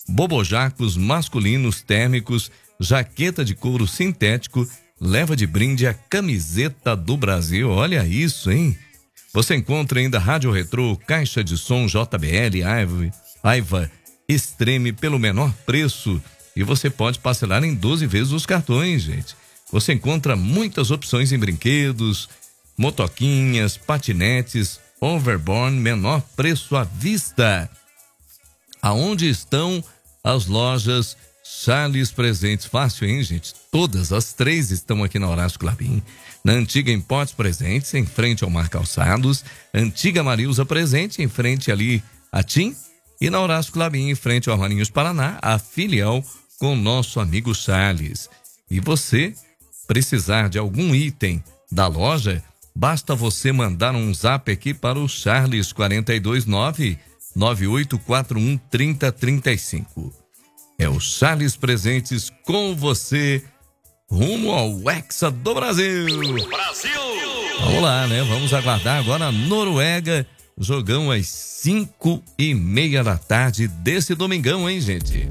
bobojacos masculinos térmicos, jaqueta de couro sintético, leva de brinde a camiseta do Brasil. Olha isso, hein? Você encontra ainda rádio retrô, caixa de som JBL, Aiva Extreme pelo menor preço. E você pode parcelar em 12 vezes os cartões, gente. Você encontra muitas opções em brinquedos, motoquinhas, patinetes, overborn, menor preço à vista. Aonde estão as lojas Charles Presentes? Fácil, hein, gente? Todas as 3 estão aqui na Horácio Clabin. Na antiga Importes Presentes, em frente ao Mar Calçados. Antiga Marilza Presente, em frente ali a TIM. E na Horácio Clabin, em frente ao Armarinhos Paraná, a filial com nosso amigo Charles. E você precisar de algum item da loja, basta você mandar um zap aqui para o Charles 429-9841-3035. É o Charles Presentes com você, rumo ao Hexa do Brasil. Brasil! Vamos lá, né? Vamos aguardar agora a Noruega, jogão às 5:30 da tarde desse domingão, hein, gente?